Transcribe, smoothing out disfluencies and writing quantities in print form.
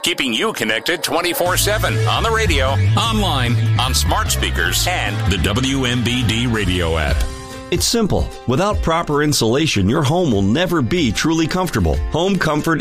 keeping you connected 24/7 on the radio, online, on smart speakers, and the WMBD radio app. It's simple. Without proper insulation, your home will never be truly comfortable. Home comfort